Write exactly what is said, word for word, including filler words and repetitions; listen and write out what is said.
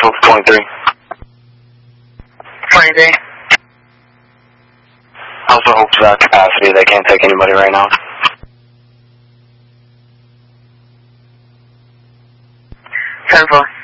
Central twenty-three. twenty-three. Also hopes that capacity. They can't take anybody right now. ten four.